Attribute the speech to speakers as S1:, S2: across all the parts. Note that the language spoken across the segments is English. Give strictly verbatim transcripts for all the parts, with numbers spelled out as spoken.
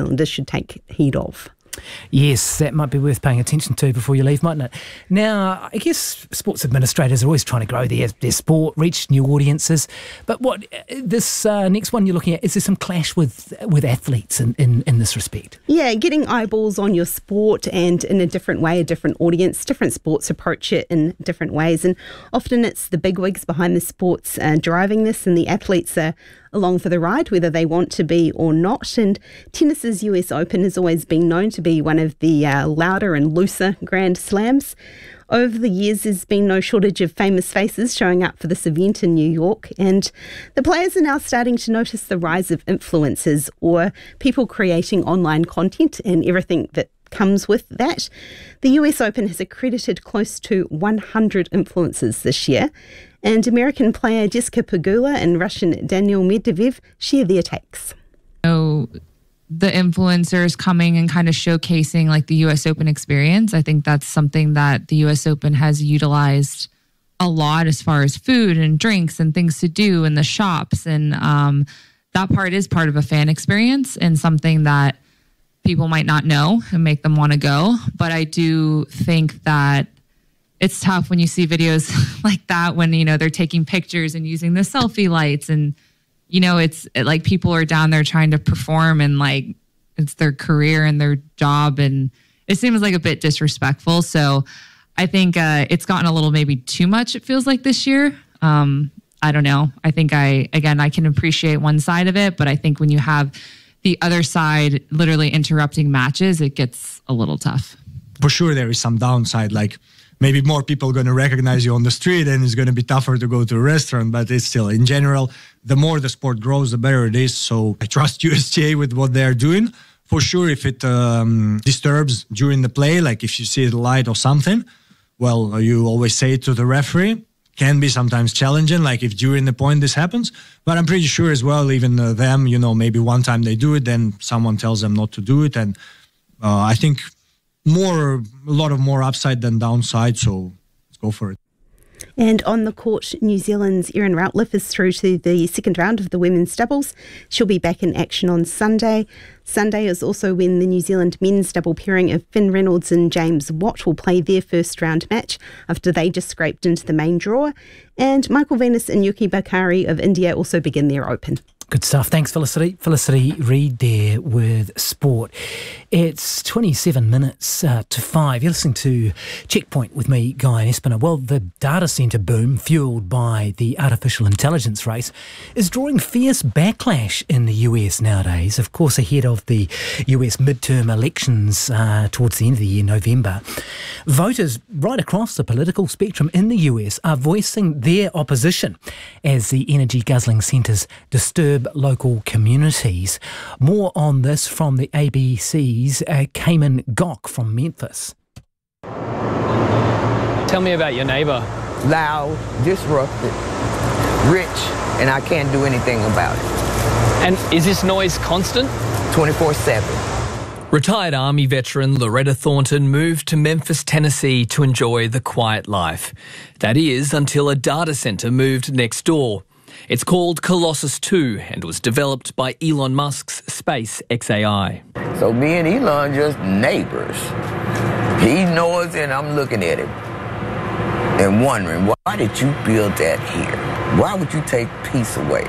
S1: Zealanders should take heed of.
S2: Yes, that might be worth paying attention to before you leave, mightn't it? Now, I guess sports administrators are always trying to grow their, their sport, reach new audiences. But what this uh, next one you're looking at, is there some clash with with athletes in, in, in this respect?
S1: Yeah, getting eyeballs on your sport and in a different way, a different audience. Different sports approach it in different ways. And often it's the bigwigs behind the sports uh, driving this, and the athletes are along for the ride, whether they want to be or not. And tennis's U S Open has always been known to be one of the uh, louder and looser Grand Slams. Over the years, there's been no shortage of famous faces showing up for this event in New York, and the players are now starting to notice the rise of influencers, or people creating online content and everything that comes with that. The U S Open has accredited close to one hundred influencers this year, and American player Jessica Pegula and Russian Daniil Medvedev share their takes.
S3: So the influencers coming and kind of showcasing like the U S Open experience, I think that's something that the U S Open has utilized a lot as far as food and drinks and things to do in the shops. And um, that part is part of a fan experience and something that people might not know and make them want to go. But I do think that it's tough when you see videos like that, when, you know, they're taking pictures and using the selfie lights, and, you know, it's it, like people are down there trying to perform, and like it's their career and their job, and it seems like a bit disrespectful. So I think uh, it's gotten a little maybe too much, it feels like, this year. Um, I don't know. I think I, again, I can appreciate one side of it, but I think when you have the other side literally interrupting matches, it gets a little tough.
S4: For sure, there is some downside, like maybe more people are going to recognize you on the street, and it's going to be tougher to go to a restaurant, but it's still, in general, the more the sport grows, the better it is. So I trust U S G A with what they're doing. For sure, if it um, disturbs during the play, like if you see the light or something, well, you always say it to the referee. Can be sometimes challenging, like if during the point this happens. But I'm pretty sure as well, even uh, them, you know, maybe one time they do it, then someone tells them not to do it. And uh, I think more, a lot of more upside than downside. So let's go for it.
S1: And on the court, New Zealand's Erin Routliffe is through to the second round of the women's doubles. She'll be back in action on Sunday. Sunday is also when the New Zealand men's double pairing of Finn Reynolds and James Watt will play their first round match after they just scraped into the main draw. And Michael Venus and Yuki Bakari of India also begin their Open.
S2: Good stuff. Thanks, Felicity. Felicity Reid there with sport. It's twenty-seven minutes uh, to five. You're listening to Checkpoint with me, Guy Espiner. Well, the data centre boom, fuelled by the artificial intelligence race, is drawing fierce backlash in the U S nowadays. Of course, ahead of the U S midterm elections uh, towards the end of the year, November. Voters right across the political spectrum in the U S are voicing their opposition as the energy-guzzling centres disturb local communities. More on this from the A B C's uh, Cayman Gok from Memphis.
S5: Tell me about your neighbour.
S6: Loud, disrupted, rich, and I can't do anything about it.
S5: And is this noise constant?
S6: twenty-four seven.
S7: Retired Army veteran Loretta Thornton moved to Memphis, Tennessee to enjoy the quiet life. That is, until a data centre moved next door. It's called Colossus two and was developed by Elon Musk's SpaceXAI.
S6: So me and Elon just neighbors. He knows and I'm looking at him and wondering, why did you build that here? Why would you take peace away?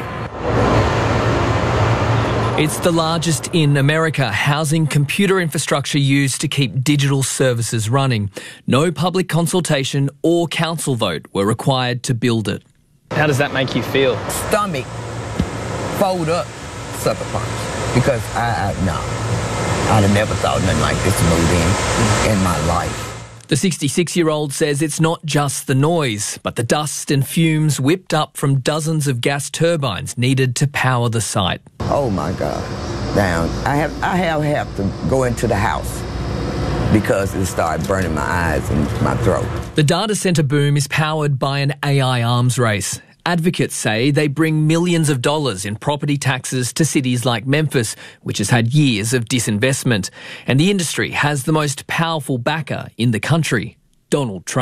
S7: It's the largest in America, housing computer infrastructure used to keep digital services running. No public consultation or council vote were required to build it.
S5: How does that make you feel?
S6: Stomach, fold up, sucker punch. Because I, I no, I'd have never thought nothing like this moved in in my life.
S7: The sixty-six-year-old says it's not just the noise, but the dust and fumes whipped up from dozens of gas turbines needed to power the site.
S6: Oh my God! Down. I have I have have to go into the house because it started burning my eyes and my throat.
S7: The data centre boom is powered by an A I arms race. Advocates say they bring millions of dollars in property taxes to cities like Memphis, which has had years of disinvestment. And the industry has the most powerful backer in the country, Donald Trump.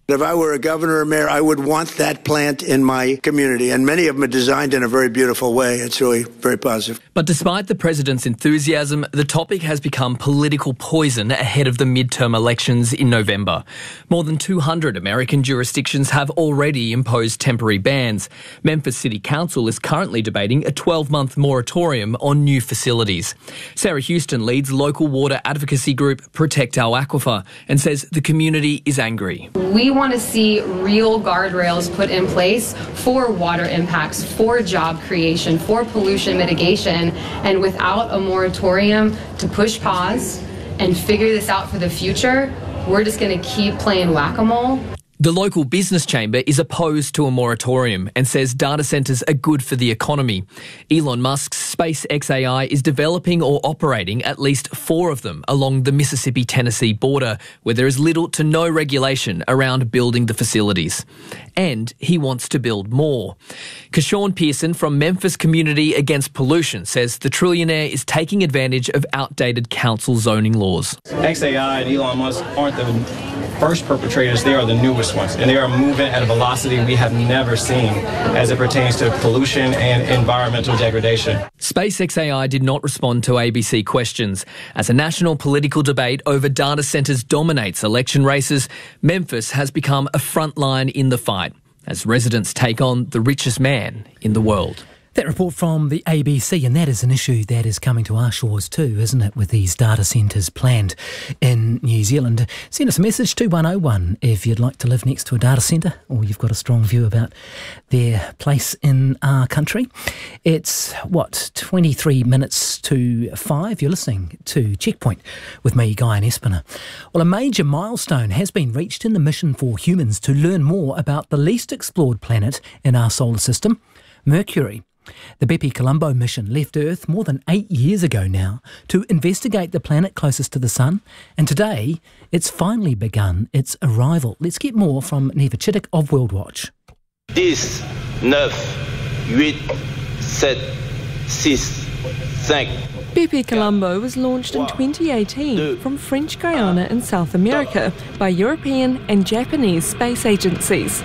S8: If I were a governor or mayor, I would want that plant in my community. And many of them are designed in a very beautiful way. It's really very positive.
S7: But despite the president's enthusiasm, the topic has become political poison ahead of the midterm elections in November. More than two hundred American jurisdictions have already imposed temporary bans. Memphis City Council is currently debating a twelve-month moratorium on new facilities. Sarah Houston leads local water advocacy group Protect Our Aquifer and says the community is angry.
S9: We want to see real guardrails put in place for water impacts, for job creation, for pollution mitigation, and without a moratorium to push pause and figure this out for the future, we're just going to keep playing whack-a-mole.
S7: The local business chamber is opposed to a moratorium and says data centres are good for the economy. Elon Musk's SpaceX A I is developing or operating at least four of them along the Mississippi-Tennessee border, where there is little to no regulation around building the facilities. And he wants to build more. Kashawn Pearson from Memphis Community Against Pollution says the trillionaire is taking advantage of outdated council zoning laws.
S10: X A I and Elon Musk aren't the first perpetrators, they are the newest ones, and they are moving at a velocity we have never seen as it pertains to pollution and environmental degradation.
S7: SpaceX A I did not respond to A B C questions. As a national political debate over data centres dominates election races, Memphis has become a front line in the fight as residents take on the richest man in the world.
S2: That report from the A B C, and that is an issue that is coming to our shores too, isn't it, with these data centres planned in New Zealand. Send us a message, two one oh one, if you'd like to live next to a data centre or you've got a strong view about their place in our country. It's, what, twenty-three minutes to five. You're listening to Checkpoint with me, Guy Espiner. Well, a major milestone has been reached in the mission for humans to learn more about the least explored planet in our solar system, Mercury. The Bepi Colombo mission left Earth more than eight years ago now to investigate the planet closest to the Sun, and today it's finally begun its arrival. Let's get more from Neva Chittick of World Watch.
S11: dix, nine, eight, seven, six, five.
S12: Bepi Colombo was launched in twenty eighteen from French Guiana in South America by European and Japanese space agencies.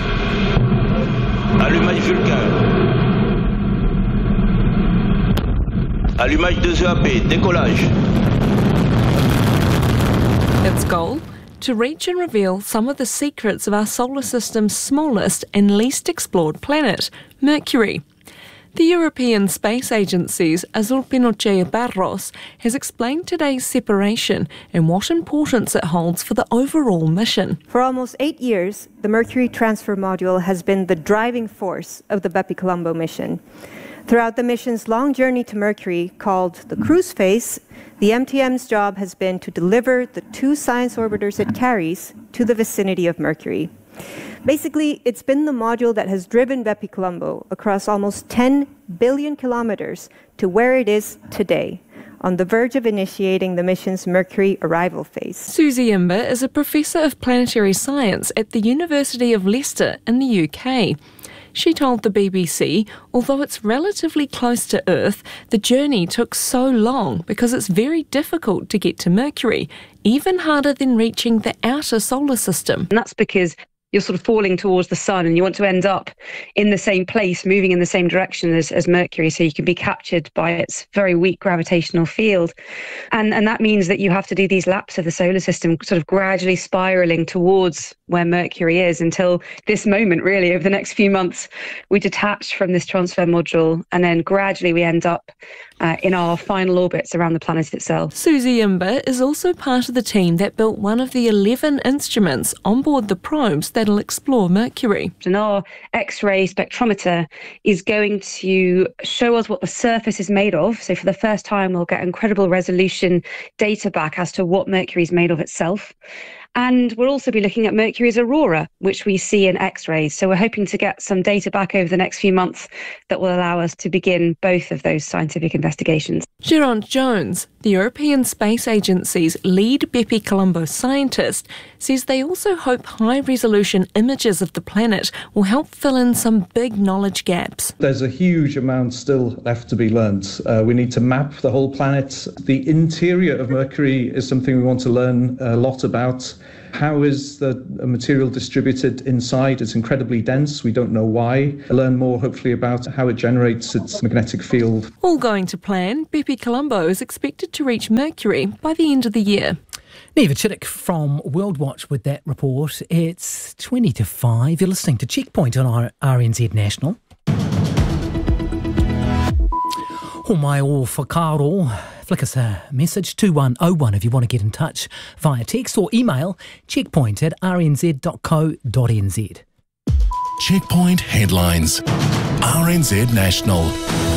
S11: Allumage Vulcain. Allumage deux E A P, décollage.
S12: Its goal? To reach and reveal some of the secrets of our solar system's smallest and least explored planet, Mercury. The European Space Agency's Azul Pinochet Barros has explained today's separation and what importance it holds for the overall mission.
S13: For almost eight years, the Mercury Transfer Module has been the driving force of the Bepi Colombo mission. Throughout the mission's long journey to Mercury, called the cruise phase, the M T M's job has been to deliver the two science orbiters it carries to the vicinity of Mercury. Basically, it's been the module that has driven Bepi Colombo across almost ten billion kilometers to where it is today, on the verge of initiating the mission's Mercury arrival phase.
S12: Susie Imber is a professor of planetary science at the University of Leicester in the U K. She told the B B C, although it's relatively close to Earth, the journey took so long because it's very difficult to get to Mercury, even harder than reaching the outer solar system.
S14: And that's because you're sort of falling towards the sun and you want to end up in the same place, moving in the same direction as, as Mercury, so you can be captured by its very weak gravitational field. And, and that means that you have to do these laps of the solar system, sort of gradually spiralling towards where Mercury is until this moment, really, over the next few months, we detach from this transfer module and then gradually we end up uh, in our final orbits around the planet itself.
S12: Susie Imber is also part of the team that built one of the eleven instruments on board the probes that'll explore Mercury.
S14: And our X-ray spectrometer is going to show us what the surface is made of. So for the first time, we'll get incredible resolution data back as to what Mercury is made of itself. And we'll also be looking at Mercury's aurora, which we see in X-rays. So we're hoping to get some data back over the next few months that will allow us to begin both of those scientific investigations.
S12: Geraint Jones, the European Space Agency's lead Bepi Colombo scientist, says they also hope high-resolution images of the planet will help fill in some big knowledge gaps.
S15: There's a huge amount still left to be learned. Uh, we need to map the whole planet. The interior of Mercury is something we want to learn a lot about. How is the material distributed inside? It's incredibly dense. We don't know why. Learn more, hopefully, about how it generates its magnetic field.
S12: All going to plan, Bepi Colombo is expected to reach Mercury by the end of the year.
S2: Neva Chittick from World Watch with that report. It's twenty to five. You're listening to Checkpoint on our R N Z National. Ho mai o whakaro. Flick us a message, two one oh one, if you want to get in touch via text, or email checkpoint at r n z dot co dot n z.
S16: Checkpoint headlines. R N Z National.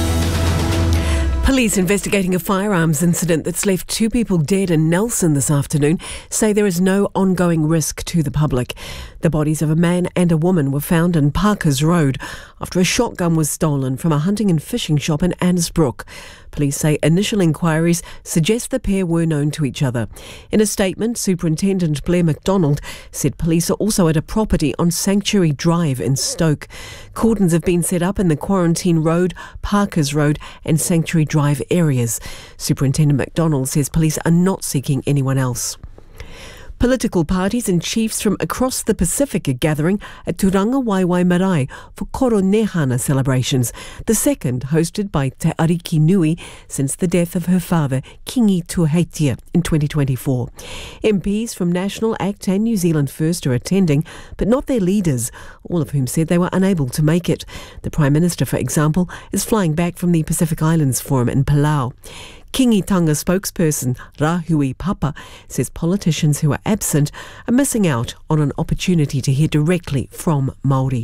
S17: Police investigating a firearms incident that's left two people dead in Nelson this afternoon say there is no ongoing risk to the public. The bodies of a man and a woman were found in Parkers Road after a shotgun was stolen from a hunting and fishing shop in Annesbrook. Police say initial inquiries suggest the pair were known to each other. In a statement, Superintendent Blair McDonald said police are also at a property on Sanctuary Drive in Stoke. Cordons have been set up in the Quarantine Road, Parkers Road and Sanctuary Drive areas. Superintendent McDonald says police are not seeking anyone else. Political parties and chiefs from across the Pacific are gathering at Turanga Waiwai Marae for Koronehana celebrations, the second hosted by Te Ariki Nui since the death of her father, Kingi Tuheitia, in twenty twenty-four. M Ps from National, ACT and New Zealand First are attending, but not their leaders, all of whom said they were unable to make it. The Prime Minister, for example, is flying back from the Pacific Islands Forum in Palau. Kingitanga spokesperson Rahui Papa says politicians who are absent are missing out on an opportunity to hear directly from Māori.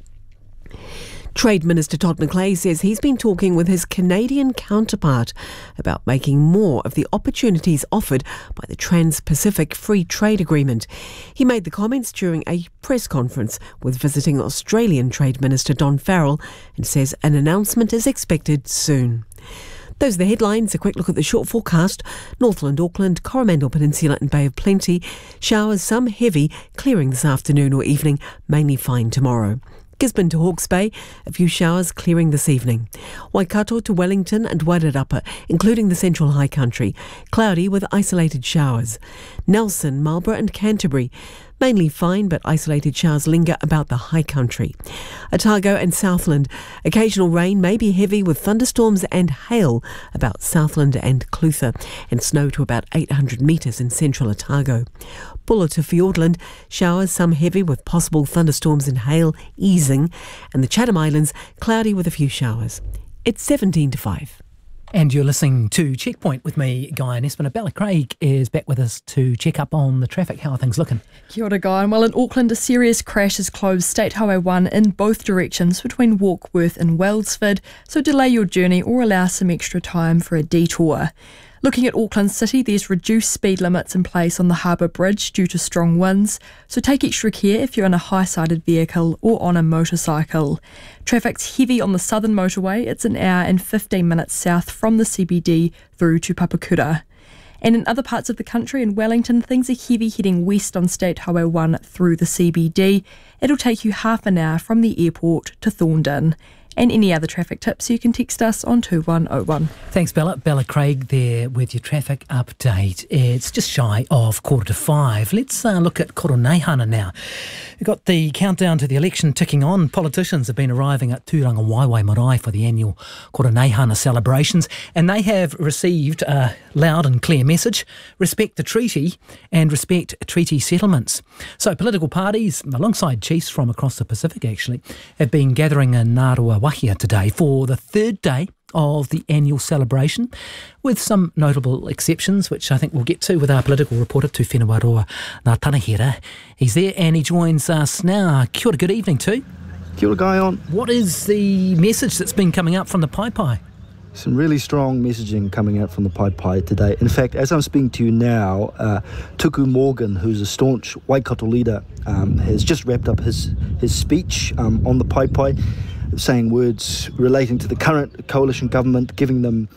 S17: Trade Minister Todd McClay says he's been talking with his Canadian counterpart about making more of the opportunities offered by the Trans-Pacific Free Trade Agreement. He made the comments during a press conference with visiting Australian Trade Minister Don Farrell and says an announcement is expected soon. Those are the headlines. A quick look at the short forecast. Northland, Auckland, Coromandel Peninsula and Bay of Plenty. Showers, some heavy, clearing this afternoon or evening, mainly fine tomorrow. Gisborne to Hawke's Bay, a few showers clearing this evening. Waikato to Wellington and Wairarapa, including the Central High Country, cloudy with isolated showers. Nelson, Marlborough and Canterbury, mainly fine but isolated showers linger about the High Country. Otago and Southland, occasional rain may be heavy with thunderstorms and hail about Southland and Clutha, and snow to about eight hundred metres in central Otago. Bulla to Fiordland, showers, some heavy with possible thunderstorms and hail easing, and the Chatham Islands, cloudy with a few showers. It's seventeen to five.
S2: And you're listening to Checkpoint with me, Guy and Espina. Bella Craig is back with us to check up on the traffic. How are things looking?
S18: Kia ora, Guy. Well, in Auckland, a serious crash has closed State Highway one in both directions between Warkworth and Wellsford, so delay your journey or allow some extra time for a detour. Looking at Auckland City, there's reduced speed limits in place on the Harbour Bridge due to strong winds, so take extra care if you're in a high-sided vehicle or on a motorcycle. Traffic's heavy on the southern motorway. It's an hour and fifteen minutes south from the C B D through to Papakura. And in other parts of the country, in Wellington, things are heavy heading west on State Highway one through the C B D. It'll take you half an hour from the airport to Thorndon. And any other traffic tips, you can text us on two one oh one.
S2: Thanks, Bella. Bella Craig there with your traffic update. It's just shy of quarter to five. Let's uh, look at Koronehana now. We've got the countdown to the election ticking on. Politicians have been arriving at Turanga Waiwai Marae for the annual Koronehana celebrations, and they have received a loud and clear message: respect the treaty and respect treaty settlements. So political parties, alongside chiefs from across the Pacific actually, have been gathering in Ngārua Wahia today for the third day of the annual celebration, with some notable exceptions, which I think we'll get to with our political reporter, Tu Whenuaroa Ngā Tanahera. He's there and he joins us now. Kia ora, good evening, Tu.
S19: Kia ora, Guy on.
S2: What is the message that's been coming up from the Pai Pai?
S19: Some really strong messaging coming out from the Pai Pai today. In fact, as I'm speaking to you now, uh, Tuku Morgan, who's a staunch Waikato leader, um, has just wrapped up his, his speech um, on the Pai Pai, saying words relating to the current coalition government, giving them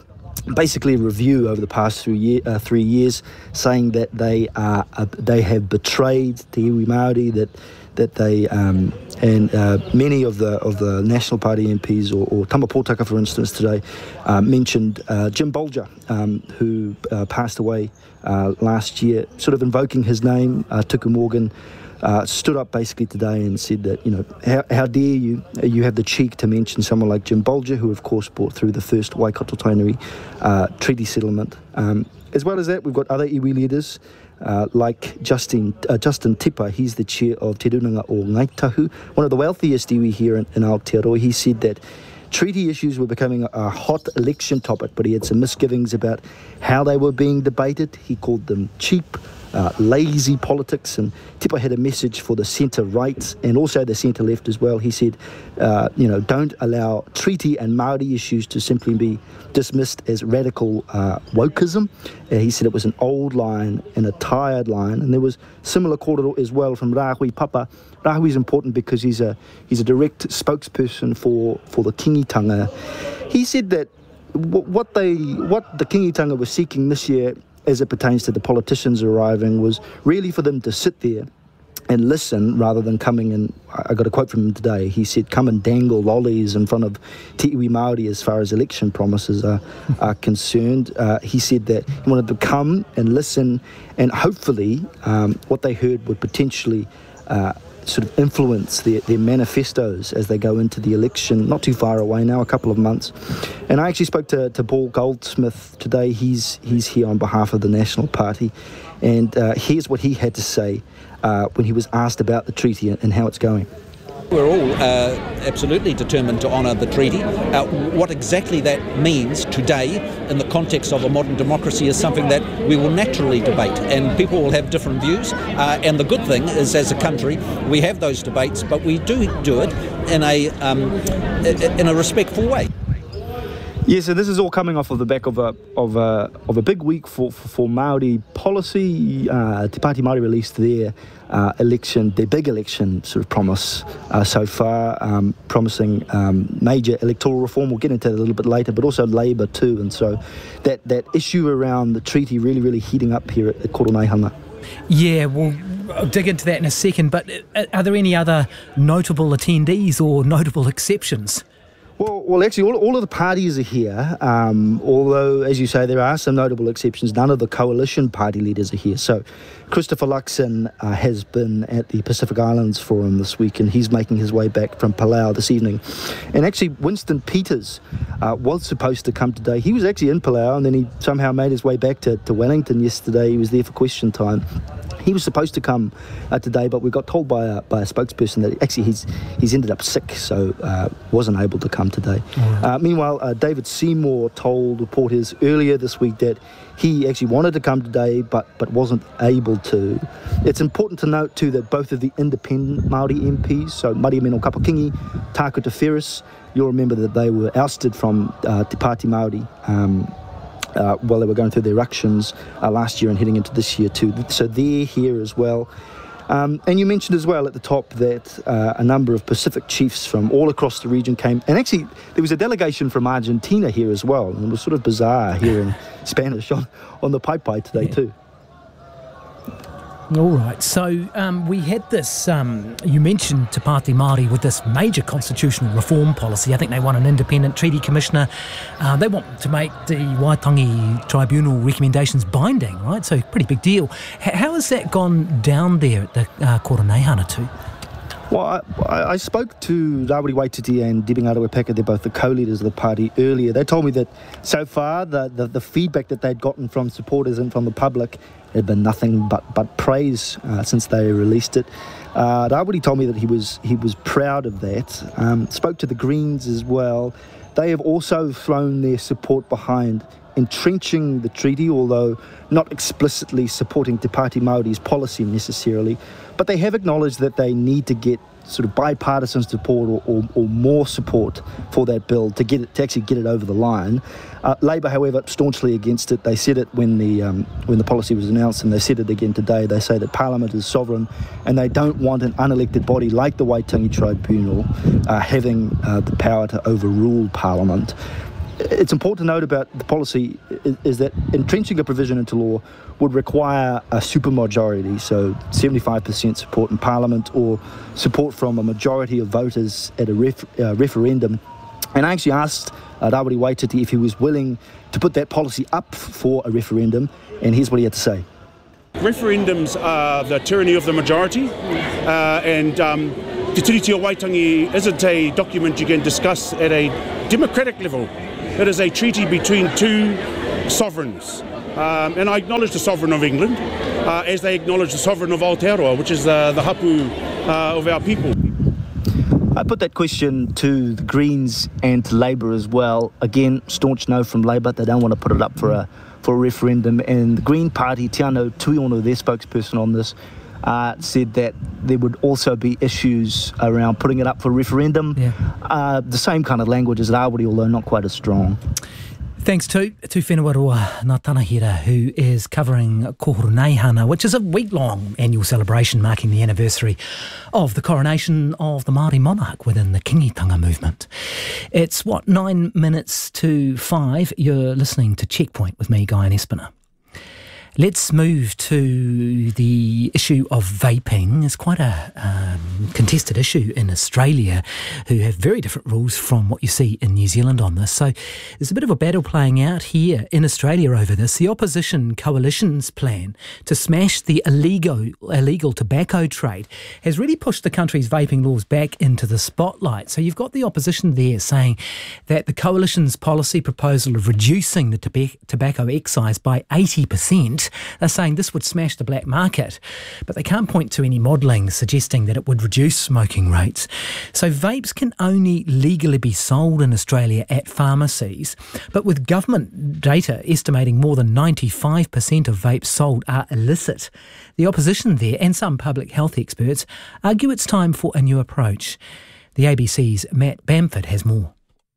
S19: basically a review over the past three, year, uh, three years, saying that they are uh, they have betrayed Te Iwi Māori, that that they um, and uh, many of the of the National Party M Ps, or, or Tama Pōtaka, for instance, today uh, mentioned uh, Jim Bolger, um, who uh, passed away uh, last year, sort of invoking his name. uh, Tuku Morgan Uh, stood up basically today and said that, you know, how, how dare you, you have the cheek to mention someone like Jim Bolger, who of course brought through the first Waikato Tainui uh, treaty settlement. Um, as well as that, we've got other iwi leaders uh, like Justin uh, Justin Tipa. He's the chair of Te Runanga o Ngaitahu, one of the wealthiest iwi here in, in Aotearoa. He said that treaty issues were becoming a, a hot election topic, but he had some misgivings about how they were being debated. He called them cheap, Uh, lazy politics, and Tipa had a message for the centre-right and also the centre-left as well. He said, uh, you know, don't allow treaty and Māori issues to simply be dismissed as radical uh, wokeism. Uh, he said it was an old line and a tired line, and there was similar kōrero as well from Rahui Papa. Rahui is important because he's a he's a direct spokesperson for, for the kingitanga. He said that w- what they what the kingitanga was seeking this year, as it pertains to the politicians arriving, was really for them to sit there and listen rather than coming and, I got a quote from him today, he said, come and dangle lollies in front of Te Iwi Māori as far as election promises are, are concerned. Uh, he said that he wanted to come and listen, and hopefully um, what they heard would potentially uh, sort of influence their, their manifestos as they go into the election, not too far away now, a couple of months. And I actually spoke to, to Paul Goldsmith today. He's he's here on behalf of the National Party, and uh, here's what he had to say uh, when he was asked about the treaty and how it's going.
S20: We're all uh, absolutely determined to honour the treaty. Uh, what exactly that means today in the context of a modern democracy is something that we will naturally debate, and people will have different views. Uh, and the good thing is, as a country, we have those debates, but we do do it in a um, in a respectful way.
S19: Yes, and this is all coming off of the back of a of a of a big week for for, for Māori policy. Uh, Te Pāti Māori released their uh, election, their big election sort of promise uh, so far, um, promising um, major electoral reform. We'll get into that a little bit later, but also Labour too. And so that that issue around the treaty really really heating up here at, at Koroneihanga.
S2: Yeah, we'll dig into that in a second. But are there any other notable attendees or notable exceptions?
S19: Well, well, actually, all, all of the parties are here, um, although, as you say, there are some notable exceptions. None of the coalition party leaders are here. So Christopher Luxon uh, has been at the Pacific Islands Forum this week, and he's making his way back from Palau this evening. And actually, Winston Peters uh, was supposed to come today. He was actually in Palau, and then he somehow made his way back to, to Wellington yesterday. He was there for question time. He was supposed to come uh, today, but we got told by a, by a spokesperson that actually he's he's ended up sick, so uh, wasn't able to come today. Right. Uh, meanwhile, uh, David Seymour told reporters earlier this week that he actually wanted to come today, but but wasn't able to. It's important to note too that both of the independent Māori M Ps, so Mariamino Kapakingi, Tāku Te Where's, you'll remember that they were ousted from uh, Te Pāti Māori Um, Uh, while they were going through their elections uh, last year and heading into this year too. So they're here as well. Um, and you mentioned as well at the top that uh, a number of Pacific chiefs from all across the region came. And actually, there was a delegation from Argentina here as well. And it was sort of bizarre hearing Spanish on, on the Pai Pai today yeah. too.
S2: All right, so um, we had this, um, you mentioned Te Pāti Māori with this major constitutional reform policy. I think they want an independent treaty commissioner. Uh, they want to make the Waitangi Tribunal recommendations binding, right? So pretty big deal. H- how has that gone down there at the uh, Koroneihana too?
S19: Well, I, I spoke to Rawiri Waititi and Debbie Ngarewa-Packer, they're both the co-leaders of the party, earlier. They told me that so far the, the, the feedback that they'd gotten from supporters and from the public had been nothing but, but praise uh, since they released it. Uh, Rawiri told me that he was he was proud of that. Um, spoke to the Greens as well. They have also thrown their support behind entrenching the treaty, although not explicitly supporting Te Pāti Māori's policy necessarily. But they have acknowledged that they need to get sort of bipartisan support or, or, or more support for that bill to get it to actually get it over the line. Uh, Labour, however, staunchly against it. They said it when the um, when the policy was announced, and they said it again today. They say that Parliament is sovereign, and they don't want an unelected body like the Waitangi Tribunal uh, having uh, the power to overrule Parliament. it's important to note about the policy is, is that entrenching a provision into law would require a supermajority, so seventy-five percent support in Parliament or support from a majority of voters at a ref, uh, referendum. And I actually asked uh, Rawiri Waititi if he was willing to put that policy up for a referendum, and here's what he had to say.
S21: Referendums are the tyranny of the majority, uh, and um, Te Tiriti o Waitangi isn't a document you can discuss at a democratic level. It is a treaty between two sovereigns. Um, and I acknowledge the sovereign of England, uh, as they acknowledge the sovereign of Aotearoa, which is uh, the hapu uh, of our people.
S19: I put that question to the Greens and to Labour as well. Again, staunch no from Labour. They don't want to put it up for a for a referendum. And the Green Party, Te Anau Tuiono, their spokesperson on this, uh, said that there would also be issues around putting it up for a referendum. Yeah. Uh, the same kind of language as Rawiri, although not quite as strong.
S2: Thanks to, to Whenua Roa Ngā Tanahira, who is covering Kōhuru which is a week-long annual celebration marking the anniversary of the coronation of the Māori monarch within the Kingitanga movement. It's, what, nine minutes to five. You're listening to Checkpoint with me, Guy Espiner. Let's move to the issue of vaping. It's quite a um, contested issue in Australia, who have very different rules from what you see in New Zealand on this. So there's a bit of a battle playing out here in Australia over this. The opposition coalition's plan to smash the illegal, illegal tobacco trade has really pushed the country's vaping laws back into the spotlight. So you've got the opposition there saying that the coalition's policy proposal of reducing the tob- tobacco excise by eighty percent, they're saying this would smash the black market, but they can't point to any modelling suggesting that it would reduce smoking rates. So vapes can only legally be sold in Australia at pharmacies, but with government data estimating more than ninety-five percent of vapes sold are illicit. The opposition there and some public health experts argue it's time for a new approach. The A B C's Matt Bamford has more.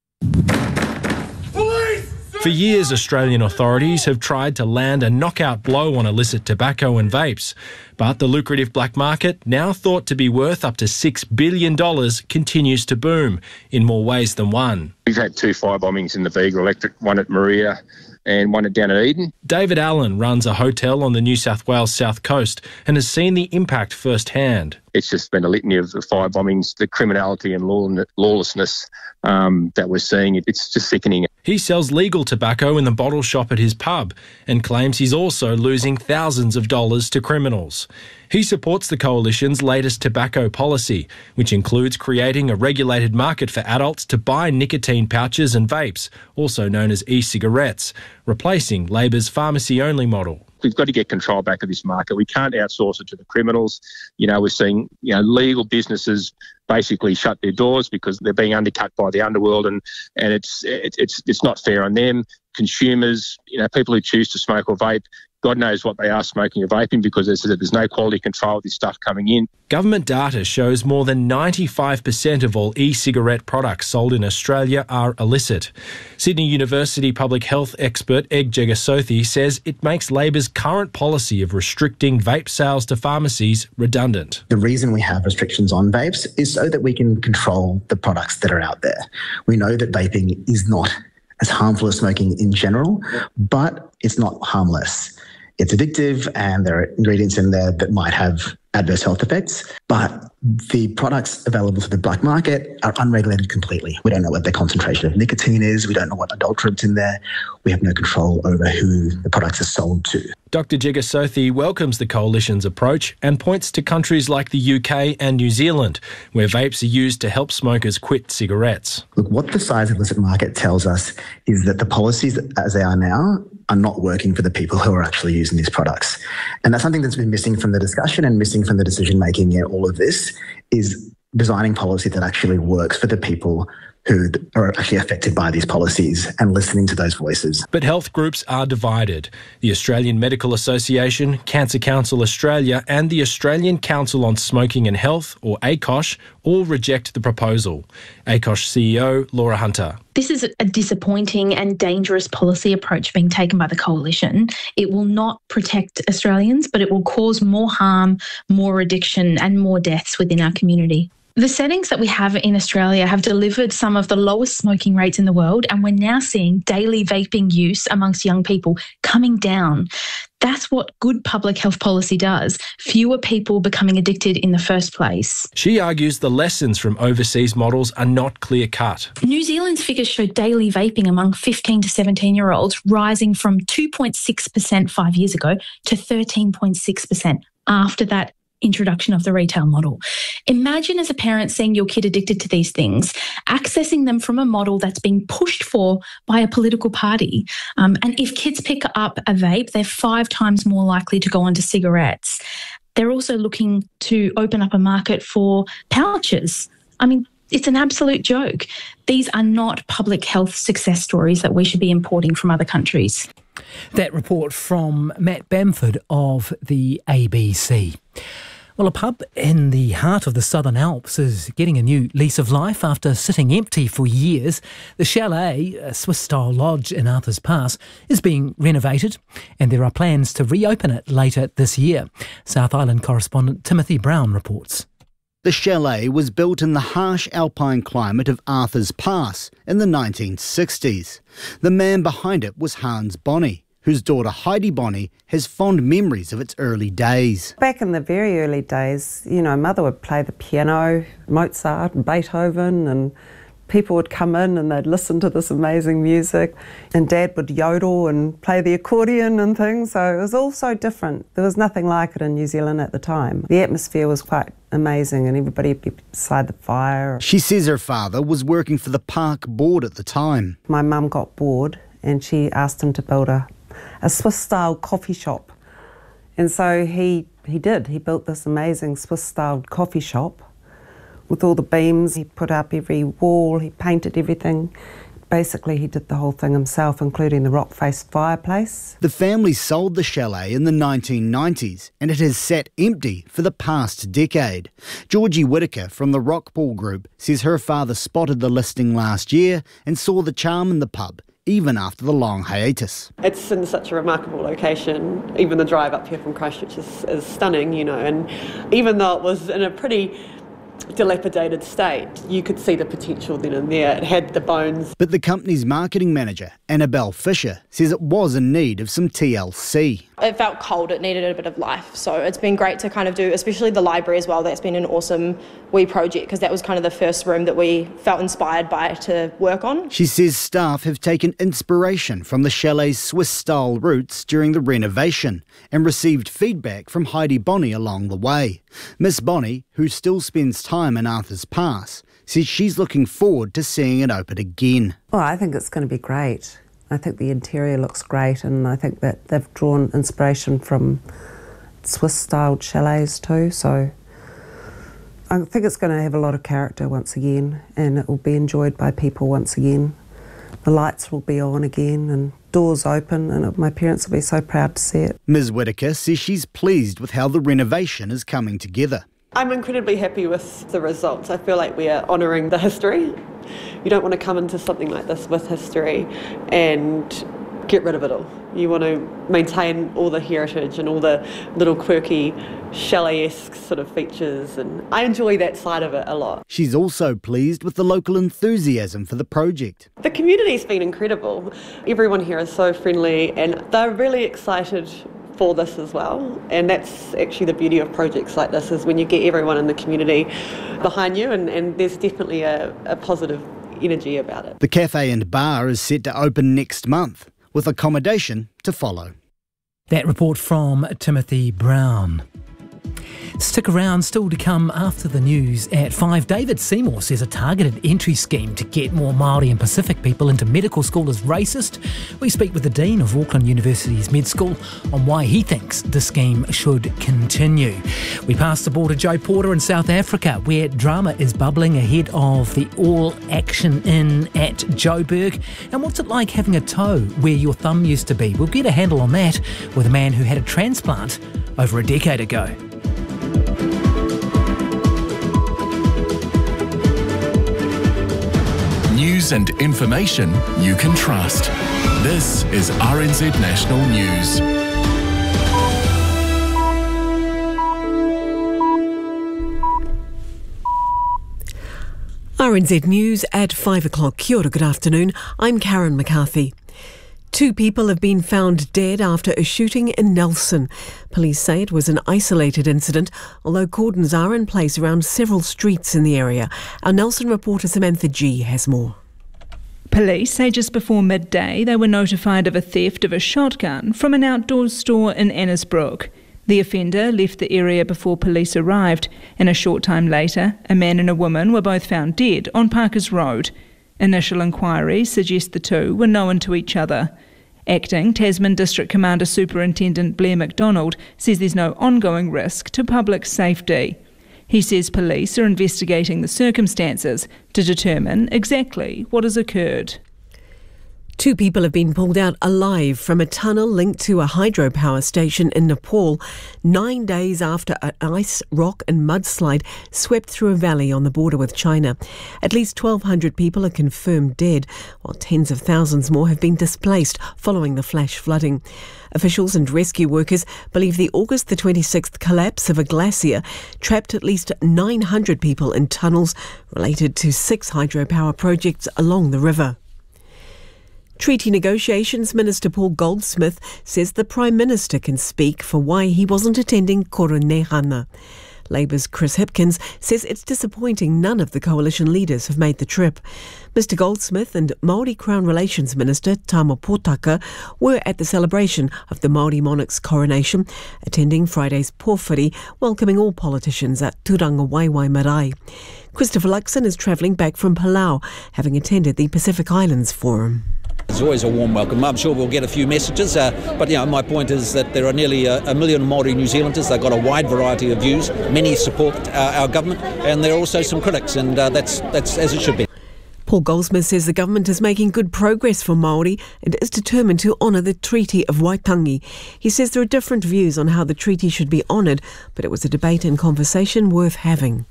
S22: For years, Australian authorities have tried to land a knockout blow on illicit tobacco and vapes. But the lucrative black market, now thought to be worth up to six billion dollars, continues to boom in more ways than one.
S23: We've had two fire bombings in the Bega Electric, one at Maria and one at down at Eden.
S22: David Allen runs a hotel on the New South Wales south coast and has seen the impact firsthand.
S23: It's just been a litany of the fire bombings, the criminality and law- lawlessness um, that we're seeing. It's just sickening.
S22: He sells legal tobacco in the bottle shop at his pub and claims he's also losing thousands of dollars to criminals. He supports the Coalition's latest tobacco policy, which includes creating a regulated market for adults to buy nicotine pouches and vapes, also known as e-cigarettes, replacing Labor's pharmacy-only model.
S23: We've got to get control back of this market. We can't outsource it to the criminals. You know, we're seeing, you know, legal businesses basically shut their doors because they're being undercut by the underworld, and, and it's, it's, it's not fair on them. Consumers, you know, people who choose to smoke or vape, God knows what they are smoking or vaping, because there's, there's no quality control of this stuff coming in.
S22: Government data shows more than ninety-five percent of all e-cigarette products sold in Australia are illicit. Sydney University public health expert Eg Jegasothi says it makes Labor's current policy of restricting vape sales to pharmacies redundant.
S24: The reason we have restrictions on vapes is so that we can control the products that are out there. We know that vaping is not as harmful as smoking in general, but it's not harmless. It's addictive, and there are ingredients in there that might have adverse health effects, but the products available to the black market are unregulated completely. We don't know what the concentration of nicotine is. We don't know what adulterants in there. We have no control over who the products are sold to.
S22: Doctor Jegasothi welcomes the Coalition's approach and points to countries like the U K and New Zealand, where vapes are used to help smokers quit cigarettes.
S24: Look, what the size of the illicit market tells us is that the policies as they are now are not working for the people who are actually using these products. And that's something that's been missing from the discussion and missing from the decision-making in all of this, is designing policy that actually works for the people who are actually affected by these policies and listening to those voices.
S22: But health groups are divided. The Australian Medical Association, Cancer Council Australia and the Australian Council on Smoking and Health, or A C O S H, all reject the proposal. A C O S H C E O Laura Hunter.
S25: This is a disappointing and dangerous policy approach being taken by the Coalition. It will not protect Australians, but it will cause more harm, more addiction and more deaths within our community. The settings that we have in Australia have delivered some of the lowest smoking rates in the world, and we're now seeing daily vaping use amongst young people coming down. That's what good public health policy does. Fewer people becoming addicted in the first place.
S22: She argues the lessons from overseas models are not clear-cut.
S25: New Zealand's figures show daily vaping among fifteen to seventeen-year-olds rising from two point six percent five years ago to thirteen point six percent after that introduction of the retail model. Imagine as a parent seeing your kid addicted to these things, accessing them from a model that's being pushed for by a political party. Um, and if kids pick up a vape, they're five times more likely to go onto cigarettes. They're also looking to open up a market for pouches. I mean, it's an absolute joke. These are not public health success stories that we should be importing from other countries.
S2: That report from Matt Bamford of the A B C. Well, a pub in the heart of the Southern Alps is getting a new lease of life after sitting empty for years. The Chalet, a Swiss-style lodge in Arthur's Pass, is being renovated, and there are plans to reopen it later this year. South Island correspondent Timothy Brown reports.
S1: The chalet was built in the harsh alpine climate of Arthur's Pass in the nineteen sixties. The man behind it was Hans Bonny, whose daughter Heidi Bonny has fond memories of its early days.
S3: Back in the very early days, you know, Mother would play the piano, Mozart and Beethoven, and people would come in and they'd listen to this amazing music, and Dad would yodel and play the accordion and things, so it was all so different. There was nothing like it in New Zealand at the time. The atmosphere was quite amazing and everybody would be beside the fire.
S1: She says her father was working for the park board at the time.
S3: My mum got bored and she asked him to build a, a Swiss-style coffee shop. And so he, he did. He built this amazing Swiss-style coffee shop with all the beams. He put up every wall, he painted everything. Basically, he did the whole thing himself, including the rock-faced fireplace.
S1: The family sold the chalet in the nineteen nineties, and it has sat empty for the past decade. Georgie Whitaker from the Rockpool Group says her father spotted the listing last year and saw the charm in the pub, even after the long hiatus.
S4: It's in such a remarkable location. Even the drive up here from Christchurch is, is stunning, you know, and even though it was in a pretty dilapidated state, you could see the potential then and there. It had the bones.
S1: But the company's marketing manager, Annabelle Fisher, says it was in need of some T L C.
S5: It felt cold, it needed a bit of life, so it's been great to kind of do, especially the library as well. That's been an awesome wee project because that was kind of the first room that we felt inspired by to work on.
S1: She says staff have taken inspiration from the chalet's Swiss-style roots during the renovation and received feedback from Heidi Bonny along the way. Miss Bonny, who still spends time in Arthur's Pass, says she's looking forward to seeing it open again.
S3: Well, I think it's going to be great. I think the interior looks great, and I think that they've drawn inspiration from Swiss-styled chalets too, so I think it's going to have a lot of character once again, and it will be enjoyed by people once again. The lights will be on again and doors open, and my parents will be so proud to see it.
S1: Miz Whitaker says she's pleased with how the renovation is coming together.
S4: I'm incredibly happy with the results. I feel like we are honouring the history. You don't want to come into something like this with history and get rid of it all. You want to maintain all the heritage and all the little quirky chalet-esque sort of features, and I enjoy that side of it a lot.
S1: She's also pleased with the local enthusiasm for the project.
S4: The community's been incredible. Everyone here is so friendly and they're really excited for this as well, and that's actually the beauty of projects like this, is when you get everyone in the community behind you, and, and there's definitely a, a positive energy about it.
S1: The cafe and bar is set to open next month, with accommodation to follow.
S2: That report from Timothy Brown. Stick around, still to come after the news at five. David Seymour says a targeted entry scheme to get more Māori and Pacific people into medical school is racist. We speak with the Dean of Auckland University's Med School on why he thinks the scheme should continue. We pass the ball to Joe Porter in South Africa, where drama is bubbling ahead of the All Action Inn at Joburg. And what's it like having a toe where your thumb used to be? We'll get a handle on that with a man who had a transplant over a decade ago.
S16: News and information you can trust. This is R N Z National News.
S17: R N Z News at five o'clock. Kia ora, good afternoon. I'm Karen McCarthy. Two people have been found dead after a shooting in Nelson. Police say it was an isolated incident, although cordons are in place around several streets in the area. Our Nelson reporter Samantha G has more.
S6: Police say just before midday they were notified of a theft of a shotgun from an outdoor store in Annesbrook. The offender left the area before police arrived, and a short time later, a man and a woman were both found dead on Parkers Road. Initial inquiries suggest the two were known to each other. Acting Tasman District Commander Superintendent Blair McDonald says there's no ongoing risk to public safety. He says police are investigating the circumstances to determine exactly what has occurred.
S17: Two people have been pulled out alive from a tunnel linked to a hydropower station in Nepal nine days after an ice, rock and mudslide swept through a valley on the border with China. At least twelve hundred people are confirmed dead, while tens of thousands more have been displaced following the flash flooding. Officials and rescue workers believe the August the twenty-sixth collapse of a glacier trapped at least nine hundred people in tunnels related to six hydropower projects along the river. Treaty Negotiations Minister Paul Goldsmith says the Prime Minister can speak for why he wasn't attending Korunehana. Labour's Chris Hipkins says it's disappointing none of the coalition leaders have made the trip. Mister Goldsmith and Māori Crown Relations Minister Tama Potaka were at the celebration of the Māori monarch's coronation, attending Friday's pōwhiri, welcoming all politicians at Turanga Waiwai Marae. Christopher Luxon is travelling back from Palau, having attended the Pacific Islands Forum.
S20: It's always a warm welcome. I'm sure we'll get a few messages, uh, but you know, my point is that there are nearly a, a million Māori New Zealanders. They've got a wide variety of views. Many support uh, our government, and there are also some critics, and uh, that's that's as it should be.
S17: Paul Goldsmith says the government is making good progress for Māori and is determined to honour the Treaty of Waitangi. He says there are different views on how the treaty should be honoured, but it was a debate and conversation worth having.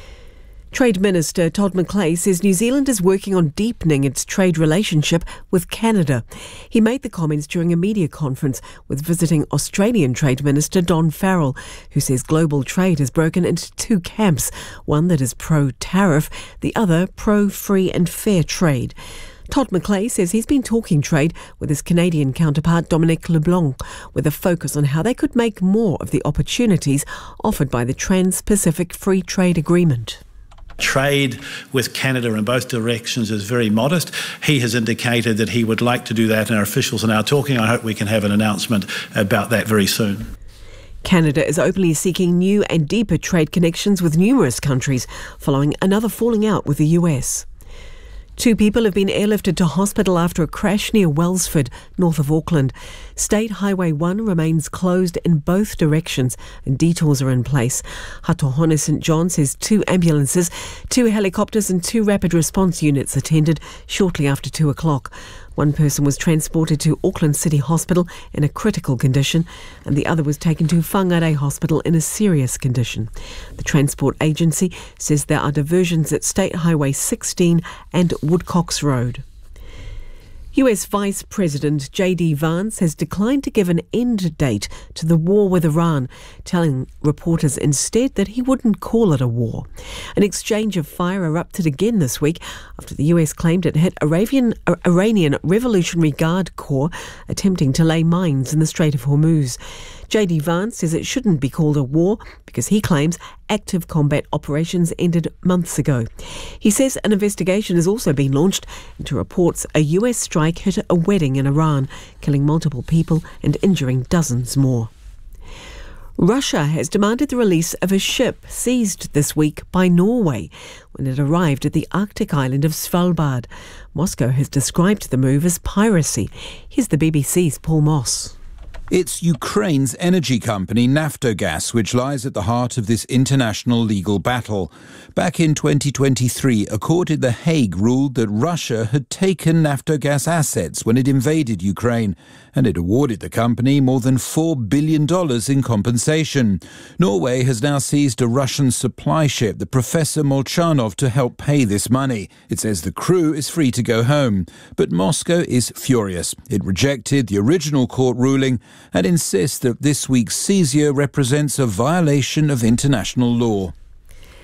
S17: Trade Minister Todd McClay says New Zealand is working on deepening its trade relationship with Canada. He made the comments during a media conference with visiting Australian Trade Minister Don Farrell, who says global trade has broken into two camps, one that is pro-tariff, the other pro-free and fair trade. Todd McClay says he's been talking trade with his Canadian counterpart Dominic LeBlanc, with a focus on how they could make more of the opportunities offered by the Trans-Pacific Free Trade Agreement.
S7: Trade with Canada in both directions is very modest. He has indicated that he would like to do that, and our officials are now talking. I hope we can have an announcement about that very soon.
S17: Canada is openly seeking new and deeper trade connections with numerous countries, following another falling out with the U S. Two people have been airlifted to hospital after a crash near Wellsford, north of Auckland. State Highway one remains closed in both directions and detours are in place. Hatohone Saint John says two ambulances, two helicopters and two rapid response units attended shortly after two o'clock. One person was transported to Auckland City Hospital in a critical condition, and the other was taken to Whangarei Hospital in a serious condition. The Transport Agency says there are diversions at State Highway sixteen and Woodcocks Road. U S Vice President J D Vance has declined to give an end date to the war with Iran, telling reporters instead that he wouldn't call it a war. An exchange of fire erupted again this week after the U S claimed it hit Iranian, Iranian Revolutionary Guard Corps attempting to lay mines in the Strait of Hormuz. J D Vance says it shouldn't be called a war because he claims active combat operations ended months ago. He says an investigation has also been launched into reports a U S strike hit a wedding in Iran, killing multiple people and injuring dozens more. Russia has demanded the release of a ship seized this week by Norway when it arrived at the Arctic island of Svalbard. Moscow has described the move as piracy. Here's the B B C's Paul Moss.
S8: It's Ukraine's energy company Naftogaz which lies at the heart of this international legal battle. Back in twenty twenty-three, a court in The Hague ruled that Russia had taken Naftogaz assets when it invaded Ukraine, and it awarded the company more than four billion dollars in compensation. Norway has now seized a Russian supply ship, the Professor Molchanov, to help pay this money. It says the crew is free to go home. But Moscow is furious. It rejected the original court ruling and insists that this week's seizure represents a violation of international law.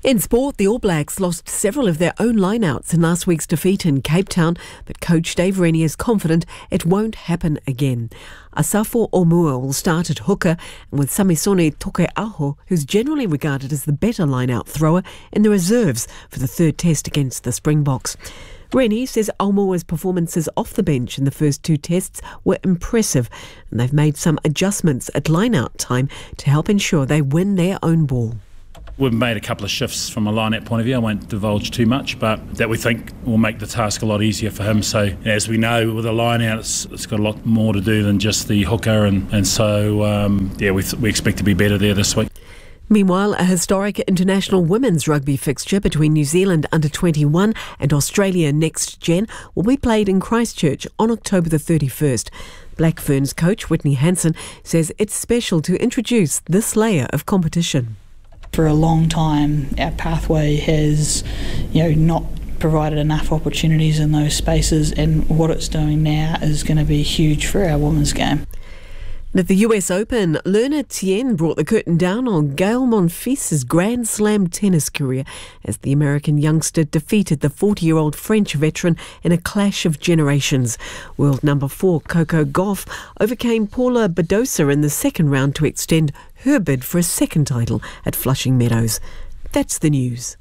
S17: In sport, the All Blacks lost several of their own lineouts in last week's defeat in Cape Town, but coach Dave Rennie is confident it won't happen again. Asafo Omua will start at hooker, and with Samisoni Tokeaho, who's generally regarded as the better lineout thrower, in the reserves for the third test against the Springboks. Rennie says Omua's performances off the bench in the first two tests were impressive, and they've made some adjustments at lineout time to help ensure they win their own ball.
S9: We've made a couple of shifts from a line-out point of view. I won't divulge too much, but that we think will make the task a lot easier for him. So as we know, with a line-out, it's, it's got a lot more to do than just the hooker, and, and so um, yeah, we, we expect to be better there this week.
S17: Meanwhile, a historic international women's rugby fixture between New Zealand under twenty-one and Australia Next Gen will be played in Christchurch on October the thirty-first. Black Ferns coach Whitney Hansen says it's special to introduce this layer of competition.
S10: For a long time, our pathway has, you know, not provided enough opportunities in those spaces, and what it's doing now is going to be huge for our women's game.
S17: At the U S Open, Lerna Tien brought the curtain down on Gael Monfils' Grand Slam tennis career as the American youngster defeated the forty-year-old French veteran in a clash of generations. World number four Coco Gauff overcame Paula Badosa in the second round to extend her bid for a second title at Flushing Meadows. That's the news.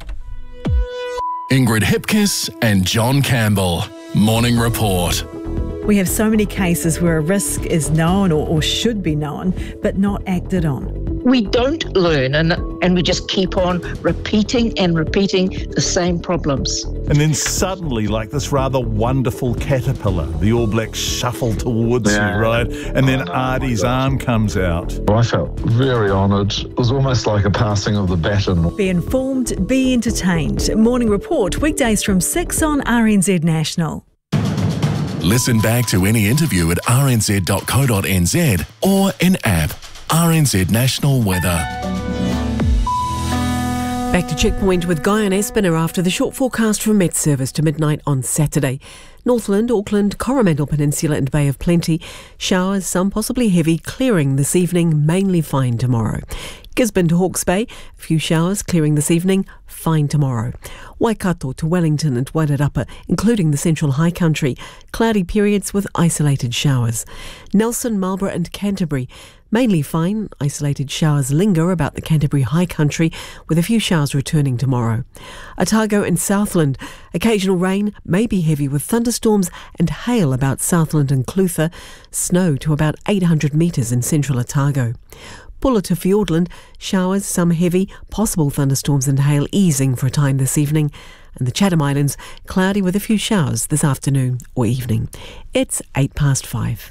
S16: Ingrid Hipkiss and John Campbell. Morning Report.
S11: We have so many cases where a risk is known or, or should be known, but not acted on.
S13: We don't learn, and, and we just keep on repeating and repeating the same problems.
S14: And then suddenly, like this rather wonderful caterpillar, the All Blacks shuffle towards yeah. you, right? And then Artie's arm comes out.
S26: I felt very honoured. It was almost like a passing of the baton.
S11: Be informed, be entertained. Morning Report, weekdays from six on R N Z National.
S16: Listen back to any interview at r n z dot co dot n z or in app. R N Z National Weather.
S17: Back to Checkpoint with Guy and Espiner after the short forecast from Met Service to midnight on Saturday. Northland, Auckland, Coromandel Peninsula and Bay of Plenty. Showers, some possibly heavy, clearing this evening, mainly fine tomorrow. Gisborne to Hawke's Bay, a few showers, clearing this evening, fine tomorrow. Waikato to Wellington and Wairarapa, including the Central High Country, cloudy periods with isolated showers. Nelson, Marlborough and Canterbury, mainly fine, isolated showers linger about the Canterbury High Country, with a few showers returning tomorrow. Otago and Southland, occasional rain, may be heavy with thunderstorms and hail about Southland and Clutha, snow to about eight hundred metres in central Otago. Bulla to Fiordland, showers, some heavy, possible thunderstorms and hail easing for a time this evening. And the Chatham Islands, cloudy with a few showers this afternoon or evening. It's eight past five.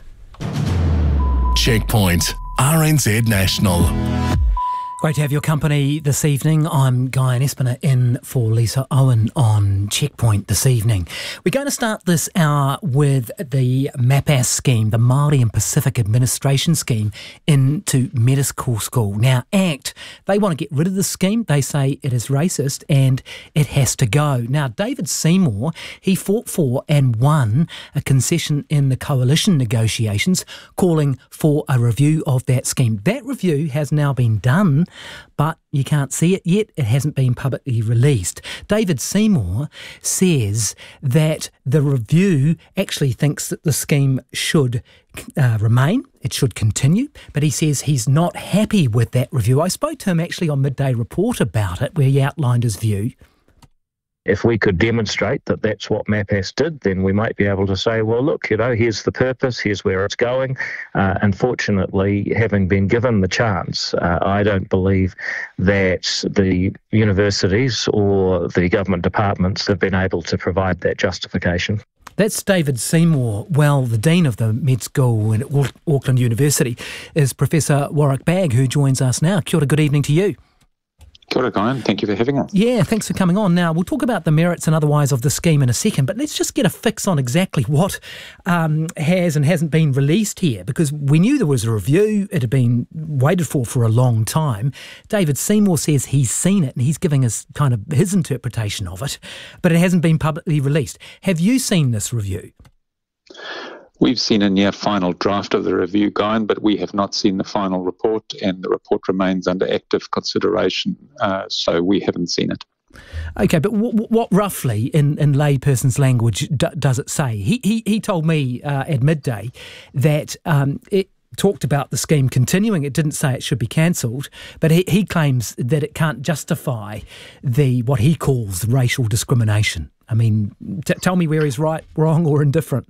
S16: Checkpoint, R N Z National.
S2: Great to have your company this evening. I'm Guy Espiner in for Lisa Owen on Checkpoint this evening. We're going to start this hour with the MAPAS scheme, the Māori and Pacific Administration scheme into medical school. Now, ACT, they want to get rid of the scheme. They say it is racist and it has to go. Now, David Seymour, he fought for and won a concession in the coalition negotiations calling for a review of that scheme. That review has now been done, but you can't see it yet. It hasn't been publicly released. David Seymour says that the review actually thinks that the scheme should uh, remain, it should continue, but he says he's not happy with that review. I spoke to him actually on Midday Report about it, where he outlined his view.
S27: If we could demonstrate that that's what MAPAS did, then we might be able to say, well, look, you know, here's the purpose, here's where it's going. Uh, unfortunately, having been given the chance, uh, I don't believe that the universities or the government departments have been able to provide that justification.
S2: That's David Seymour. Well, the Dean of the Med School at Auckland University is Professor Warwick Bagg, who joins us now. Kia ora, good evening to you.
S28: Kia ora, Guy. Thank you for having us.
S2: Yeah, thanks for coming on. Now, we'll talk about the merits and otherwise of the scheme in a second, but let's just get a fix on exactly what um, has and hasn't been released here, because we knew there was a review. It had been waited for for a long time. David Seymour says he's seen it and he's giving us kind of his interpretation of it, but it hasn't been publicly released. Have you seen this review?
S28: We've seen a near final draft of the review, Guyan, but we have not seen the final report, and the report remains under active consideration, uh, so we haven't seen it.
S2: Okay, but w- what roughly, in, in layperson's language, d- does it say? He he, he told me uh, at midday that um, it talked about the scheme continuing. It didn't say it should be cancelled, but he, he claims that it can't justify the what he calls racial discrimination. I mean, t- tell me where he's right, wrong, or indifferent.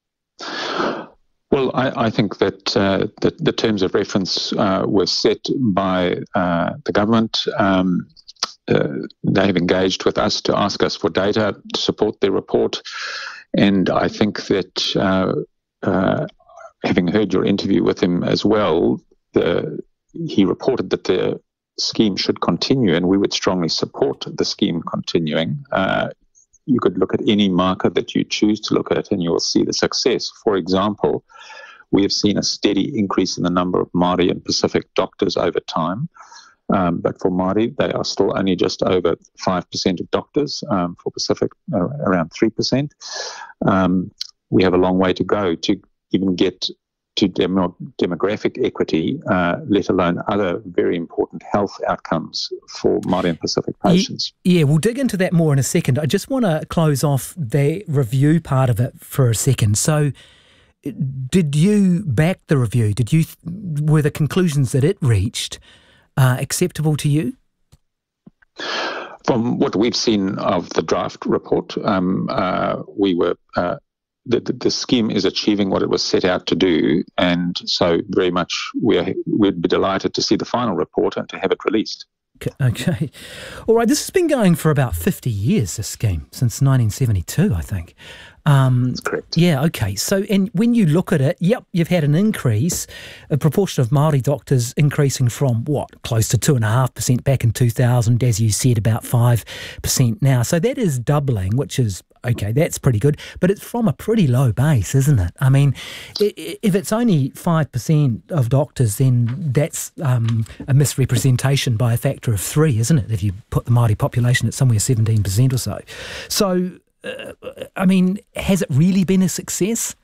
S28: Well, I, I think that uh, the, the terms of reference uh, were set by uh, the government. Um, uh, they have engaged with us to ask us for data to support their report. And I think that uh, uh, having heard your interview with him as well, the, he reported that the scheme should continue, and we would strongly support the scheme continuing. Uh, You could look at any marker that you choose to look at and you will see the success. For example, we have seen a steady increase in the number of Māori and Pacific doctors over time. Um, but for Māori, they are still only just over five percent of doctors. Um, for Pacific, uh, around three percent. Um, we have a long way to go to even get to demo- demographic equity, uh, let alone other very important health outcomes for Māori and Pacific patients.
S2: Yeah, we'll dig into that more in a second. I just want to close off the review part of it for a second. So, did you back the review? Did you were the conclusions that it reached uh, acceptable to you?
S28: From what we've seen of the draft report, um, uh, we were. Uh, The, the, the scheme is achieving what it was set out to do, and so very much we're, we'd be delighted to see the final report and to have it released.
S2: Okay. All right, this has been going for about fifty years, this scheme, since nineteen seventy-two, I think. Um,
S28: That's correct.
S2: Yeah, okay. So, and when you look at it, yep, you've had an increase, a proportion of Māori doctors increasing from, what, close to two point five percent back in two thousand, as you said, about five percent now. So that is doubling, which is, okay, that's pretty good, but it's from a pretty low base, isn't it? I mean, if it's only five percent of doctors, then that's um, a misrepresentation by a factor of three, isn't it, if you put the Māori population at somewhere seventeen percent or so. So, uh, I mean, has it really been a success?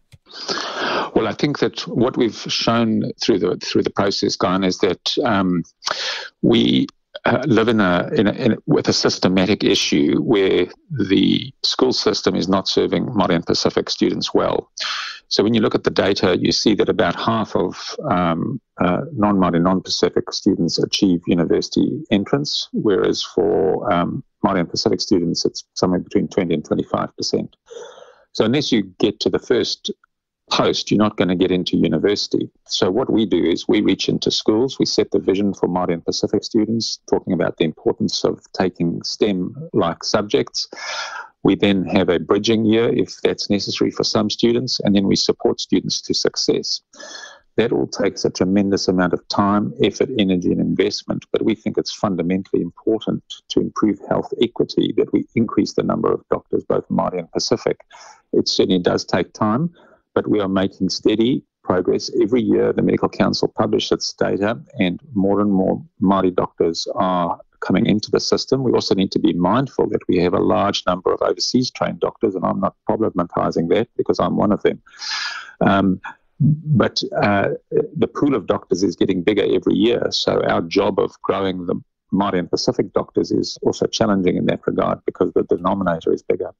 S28: Well, I think that what we've shown through the through the process, Guyan, is that um, we uh, live in a, in a, in a with a systematic issue where the school system is not serving Māori and Pacific students well. So when you look at the data, you see that about half of um, uh, non-Māori, non-Pacific students achieve university entrance, whereas for um, Māori and Pacific students, it's somewhere between twenty and twenty-five percent. So unless you get to the first post, you're not going to get into university. So what we do is we reach into schools, we set the vision for Māori and Pacific students, talking about the importance of taking STEM-like subjects. We then have a bridging year if that's necessary for some students, and then we support students to success. That all takes a tremendous amount of time, effort, energy and investment, but we think it's fundamentally important to improve health equity that we increase the number of doctors, both Māori and Pacific. It certainly does take time, but we are making steady progress. Every year the Medical Council publishes its data, and more and more Māori doctors are coming into the system. We also need to be mindful that we have a large number of overseas trained doctors, and I'm not problematizing that because I'm one of them. Um, but uh, the pool of doctors is getting bigger every year, so our job of growing the Māori and Pacific doctors is also challenging in that regard because the denominator is bigger.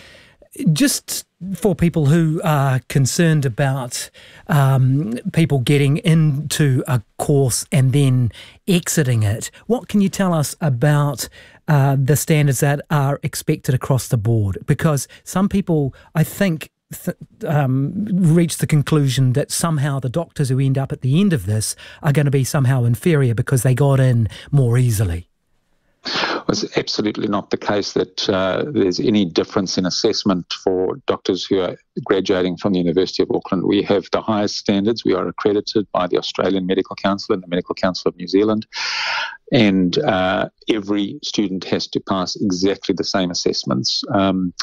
S2: Just for people who are concerned about um, people getting into a course and then exiting it, what can you tell us about uh, the standards that are expected across the board? Because some people, I think, th- um, reach the conclusion that somehow the doctors who end up at the end of this are going to be somehow inferior because they got in more easily.
S28: It's absolutely not the case that uh, there's any difference in assessment for doctors who are graduating from the University of Auckland. We have the highest standards. We are accredited by the Australian Medical Council and the Medical Council of New Zealand. And uh, every student has to pass exactly the same assessments. Um,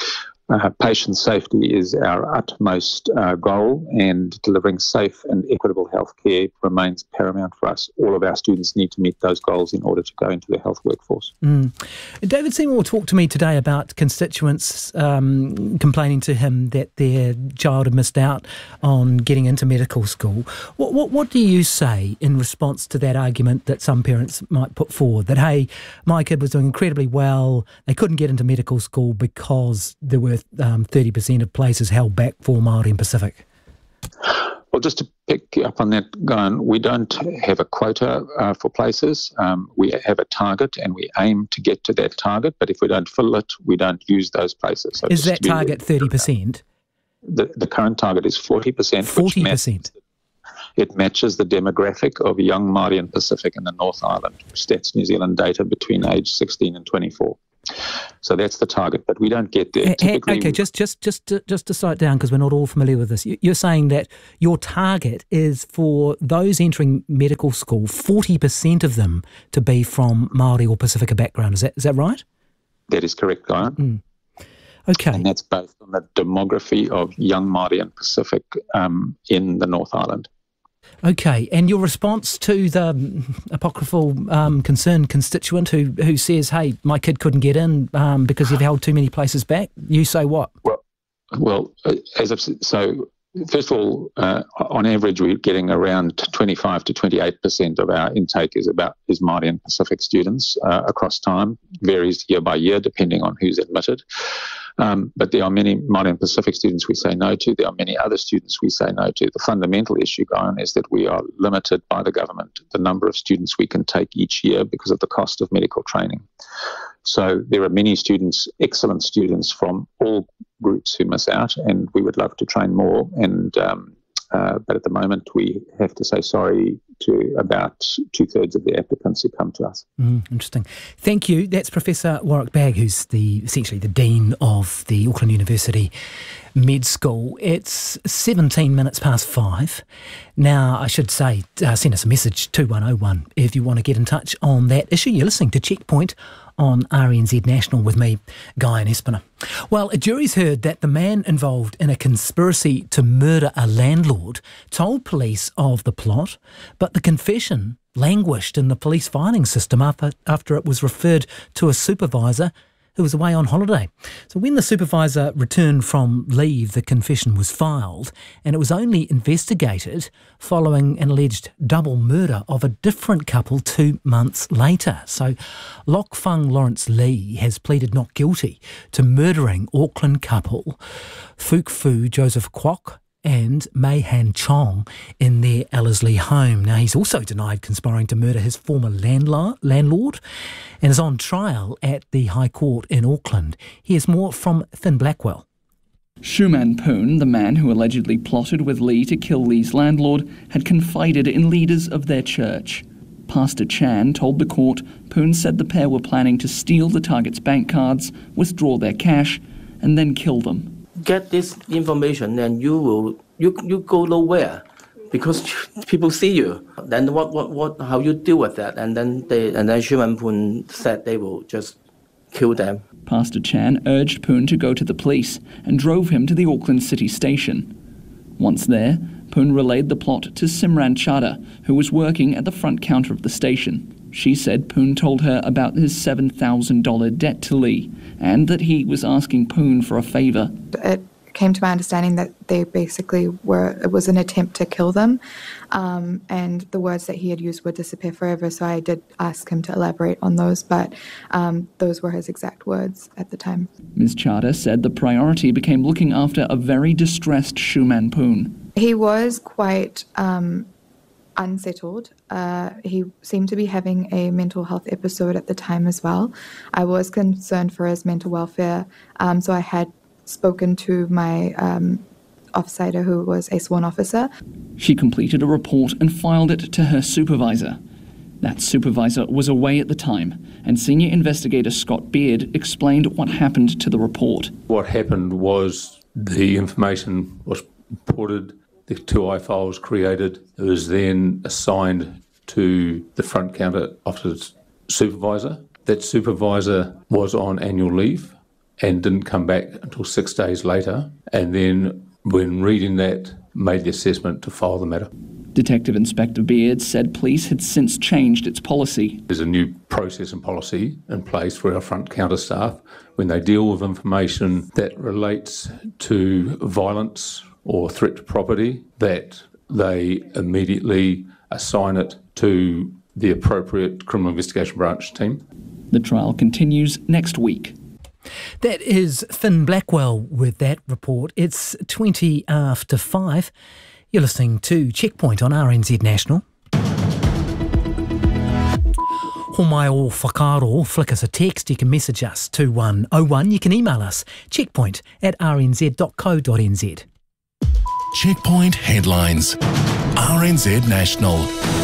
S28: Uh, patient safety is our utmost uh, goal, and delivering safe and equitable health care remains paramount for us. All of our students need to meet those goals in order to go into the health workforce.
S2: Mm. David Seymour talked to me today about constituents um, complaining to him that their child had missed out on getting into medical school. What, what, what do you say in response to that argument that some parents might put forward, that, hey, my kid was doing incredibly well, they couldn't get into medical school because there were Um, thirty percent of places held back for Māori and Pacific?
S28: Well, just to pick up on that, Guyan, we don't have a quota uh, for places. Um, we have a target and we aim to get to that target, but if we don't fill it, we don't use those places. So
S2: is that target thirty percent?
S28: The, the current target is forty percent.
S2: forty percent?
S28: It matches the demographic of young Māori and Pacific in the North Island, Stats New Zealand data between age sixteen and twenty-four. So that's the target, but we don't get there.
S2: Hey, okay, just just just to, just to slow it down, because we're not all familiar with this. You're saying that your target is for those entering medical school, forty percent of them to be from Māori or Pacifica background. Is that is that right?
S28: That is correct, Guyan.
S2: Mm. Okay.
S28: And that's based on the demography of young Māori and Pacific um, in the North Island.
S2: Okay, and your response to the apocryphal um, concerned constituent who, who says, hey, my kid couldn't get in um, because you've held too many places back, you say what?
S28: Well, well as I've said, so first of all, uh, on average, we're getting around twenty-five to twenty-eight percent of our intake is about is Māori and Pacific students uh, across time. Varies year by year depending on who's admitted. Um, but there are many Māori and Pacific students we say no to. There are many other students we say no to. The fundamental issue, Guyan, is that we are limited by the government, the number of students we can take each year because of the cost of medical training. So there are many students, excellent students from all groups who miss out, and we would love to train more. And um, uh, but at the moment, we have to say sorry to about two-thirds of the applicants who come to us.
S2: Mm, interesting. Thank you. That's Professor Warwick Bagg, who's the essentially the Dean of the Auckland University Med School. It's seventeen minutes past five. Now, I should say, uh, send us a message, two one oh one, if you want to get in touch on that issue. You're listening to Checkpoint on R N Z National with me, Guyan Espiner. Well, a jury's heard that the man involved in a conspiracy to murder a landlord told police of the plot, but the confession languished in the police filing system after, after it was referred to a supervisor who was away on holiday. So when the supervisor returned from leave, the confession was filed, and it was only investigated following an alleged double murder of a different couple two months later. So Lok Fung Lawrence Lee has pleaded not guilty to murdering Auckland couple Fook Fu Joseph Kwok and Mei Han Chong in their Ellerslie home. Now, he's also denied conspiring to murder his former landlord, landlord and is on trial at the High Court in Auckland. Here's more from Finn Blackwell.
S12: Shuman Poon, the man who allegedly plotted with Lee to kill Lee's landlord, had confided in leaders of their church. Pastor Chan told the court Poon said the pair were planning to steal the target's bank cards, withdraw their cash, and then kill them.
S15: Get this information and you will you you go nowhere because people see you. Then what what what how you deal with that? And then they and then Shuman Poon said they will just kill them.
S12: Pastor Chan urged Poon to go to the police and drove him to the Auckland City Station. Once there, Poon relayed the plot to Simran Chada, who was working at the front counter of the station. She said Poon told her about his seven thousand dollars debt to Lee and that he was asking Poon for a favour.
S18: It came to my understanding that they basically were, it was an attempt to kill them, um, and the words that he had used would disappear forever, so I did ask him to elaborate on those, but um, those were his exact words at the time.
S12: Miz Chada said the priority became looking after a very distressed Shuman Poon.
S18: He was quite um, unsettled. Uh, he seemed to be having a mental health episode at the time as well. I was concerned for his mental welfare, um, so I had spoken to my um, officer who was a sworn officer.
S12: She completed a report and filed it to her supervisor. That supervisor was away at the time, and Senior Investigator Scott Beard explained what happened to the report.
S19: What happened was the information was ported, the two I files created. It was then assigned to the front counter office supervisor. That supervisor was on annual leave and didn't come back until six days later, and then when reading that, made the assessment to file the matter.
S12: Detective Inspector Beard said police had since changed its policy.
S19: There's a new process and policy in place for our front counter staff when they deal with information that relates to violence or threat to property, that they immediately assign it to the appropriate criminal investigation branch team.
S12: The trial continues next week.
S2: That is Finn Blackwell with that report. It's twenty after five. You're listening to Checkpoint on R N Z National. Homai o whakaro, flick us a text. You can message us two one oh one. You can email us checkpoint at r n z dot co dot n z.
S16: Checkpoint headlines. R N Z National.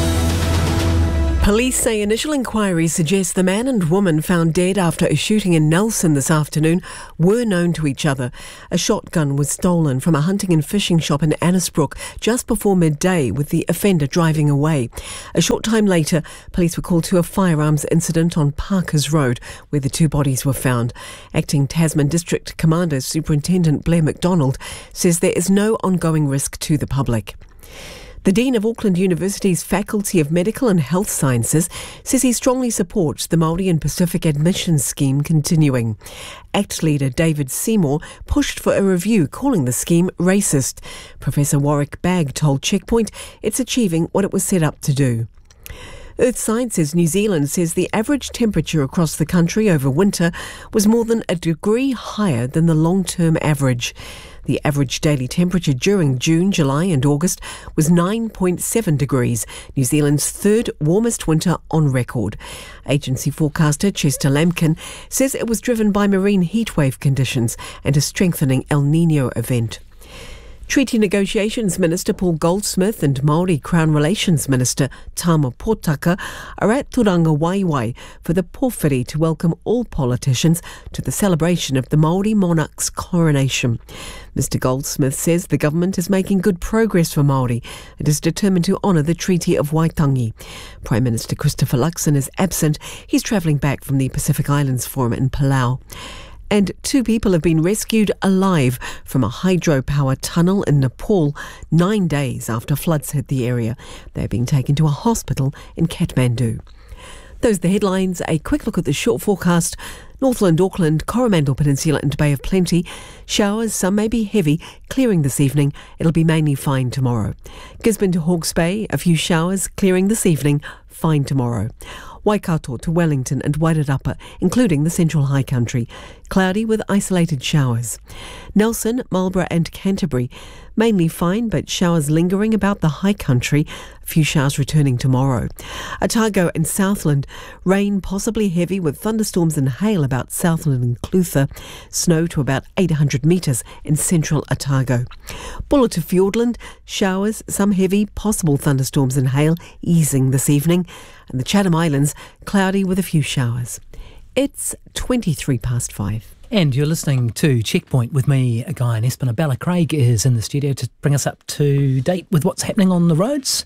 S17: Police say initial inquiries suggest the man and woman found dead after a shooting in Nelson this afternoon were known to each other. A shotgun was stolen from a hunting and fishing shop in Annesbrook just before midday, with the offender driving away. A short time later, police were called to a firearms incident on Parkers Road, where the two bodies were found. Acting Tasman District Commander Superintendent Blair McDonald says there is no ongoing risk to the public. The Dean of Auckland University's Faculty of Medical and Health Sciences says he strongly supports the Māori and Pacific admissions scheme continuing. ACT leader David Seymour pushed for a review, calling the scheme racist. Professor Warwick Bagg told Checkpoint it's achieving what it was set up to do. Earth Sciences New Zealand says the average temperature across the country over winter was more than a degree higher than the long-term average. The average daily temperature during June, July and August was nine point seven degrees, New Zealand's third warmest winter on record. Agency forecaster Chester Lampkin says it was driven by marine heatwave conditions and a strengthening El Nino event. Treaty Negotiations Minister Paul Goldsmith and Māori Crown Relations Minister Tama Potaka are at Turanga Waiwai for the pōwhiri to welcome all politicians to the celebration of the Māori monarch's coronation. Mister Goldsmith says the government is making good progress for Māori and is determined to honour the Treaty of Waitangi. Prime Minister Christopher Luxon is absent. He's travelling back from the Pacific Islands Forum in Palau. And two people have been rescued alive from a hydropower tunnel in Nepal nine days after floods hit the area. They're being taken to a hospital in Kathmandu. Those are the headlines. A quick look at the short forecast. Northland, Auckland, Coromandel Peninsula and Bay of Plenty. Showers, some may be heavy, clearing this evening. It'll be mainly fine tomorrow. Gisborne to Hawke's Bay, a few showers, clearing this evening, fine tomorrow. Waikato to Wellington and Wairarapa, including the Central High Country. Cloudy with isolated showers. Nelson, Marlborough and Canterbury, mainly fine but showers lingering about the High Country. A few showers returning tomorrow. Otago and Southland, rain possibly heavy with thunderstorms and hail about Southland and Clutha. Snow to about eight hundred metres in central Otago. Buller to Fiordland, showers, some heavy, possible thunderstorms and hail easing this evening. And the Chatham Islands, cloudy with a few showers. It's twenty-three past five.
S2: And you're listening to Checkpoint with me, Guy and Espina. Bella Craig is in the studio to bring us up to date with what's happening on the roads.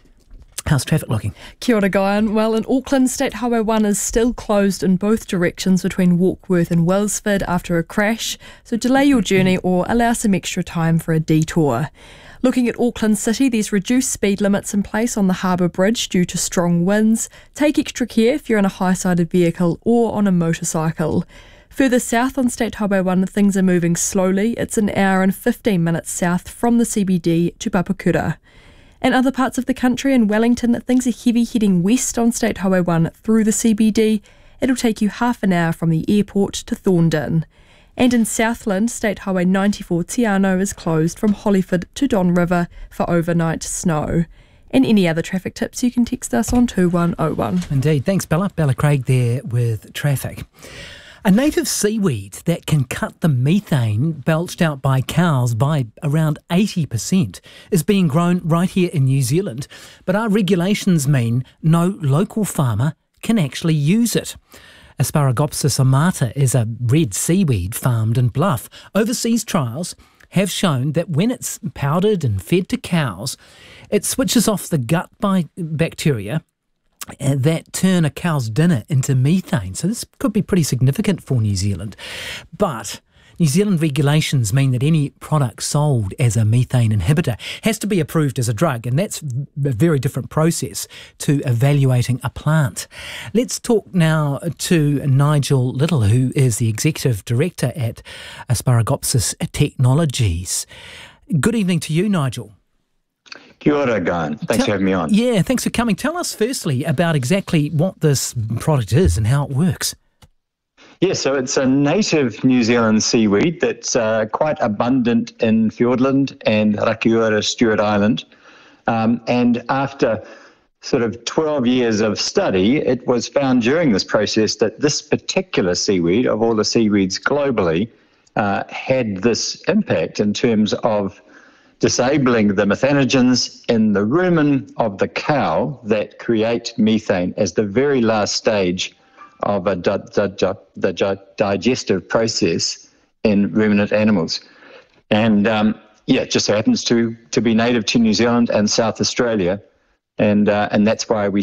S2: How's traffic looking?
S3: Kia ora, Guyan. Well, in Auckland, State Highway one is still closed in both directions between Warkworth and Wellsford after a crash, so delay your journey or allow some extra time for a detour. Looking at Auckland City, there's reduced speed limits in place on the Harbour Bridge due to strong winds. Take extra care if you're in a high-sided vehicle or on a motorcycle. Further south on State Highway one, things are moving slowly. It's an hour and fifteen minutes south from the C B D to Papakura. In other parts of the country, in Wellington, things are heavy heading west on State Highway one through the C B D. It'll take you half an hour from the airport to Thorndon. And in Southland, State Highway ninety-four Te Anau is closed from Hollyford to Don River for overnight snow. And any other traffic tips, you can text us on two one oh one.
S2: Indeed. Thanks, Bella. Bella Craig there with traffic. A native seaweed that can cut the methane belched out by cows by around eighty percent is being grown right here in New Zealand. But our regulations mean no local farmer can actually use it. Asparagopsis amata is a red seaweed farmed in Bluff. Overseas trials have shown that when it's powdered and fed to cows, it switches off the gut by bacteria uh, that turn a cow's dinner into methane. So this could be pretty significant for New Zealand. But New Zealand regulations mean that any product sold as a methane inhibitor has to be approved as a drug, and that's a very different process to evaluating a plant. Let's talk now to Nigel Little, who is the Executive Director at Asparagopsis Technologies. Good evening to you, Nigel.
S1: Kia ora, Guyan. Thanks
S2: Tell,
S1: for having me on.
S2: Yeah, thanks for coming. Tell us firstly about exactly what this product is and how it works.
S1: Yeah, so it's a native New Zealand seaweed that's uh, quite abundant in Fiordland and Rakiura, Stewart Island. Um, and after sort of twelve years of study, it was found during this process that this particular seaweed, of all the seaweeds globally, uh, had this impact in terms of disabling the methanogens in the rumen of the cow that create methane as the very last stage of a di- di- di- the di- digestive process in ruminant animals. And um, yeah, it just happens to, to be native to New Zealand and South Australia. And uh, and that's why we